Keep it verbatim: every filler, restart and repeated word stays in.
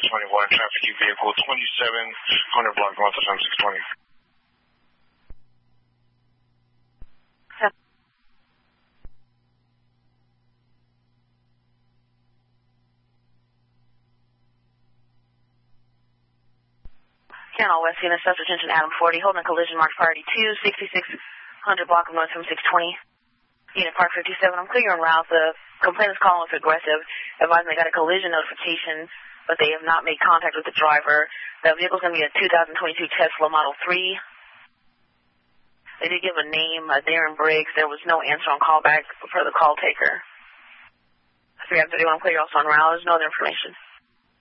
twenty-one, traffic U vehicle twenty-seven hundred block north of M six twenty. Channel West, unit subject attention Adam forty, holding a collision marked priority two, sixty-six hundred block of north from six twenty. Unit Park fifty-seven, I'm clear en route. The complainant's calling with aggressive, advising they got a collision notification, but they have not made contact with the driver. The vehicle's going to be a two thousand twenty-two Tesla Model three. They did give a name, uh, Darren Briggs. There was no answer on callback for the call taker. three thirty-one, I'm clear, also on route. There's no other information.